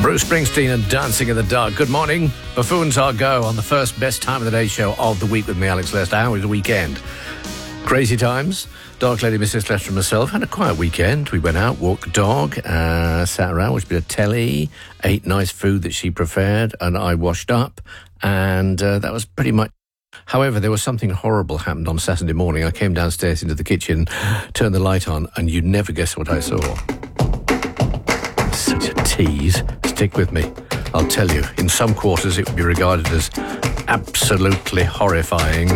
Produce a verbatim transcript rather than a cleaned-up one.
Bruce Springsteen and Dancing in the Dark. Good morning. Buffoons Are Go on the first best time of the day show of the week with me, Alex Lester. How was the weekend? Crazy times. Dark Lady, Missus Lester and myself had a quiet weekend. We went out, walked the dog, uh, sat around, watched a bit of telly, ate nice food that she preferred, and I washed up, and uh, that was pretty much. However, there was something horrible happened on Saturday morning. I came downstairs into the kitchen, turned the light on, and you'd never guess what I saw. Such a tease. Stick with me. I'll tell you, in some quarters it would be regarded as absolutely horrifying.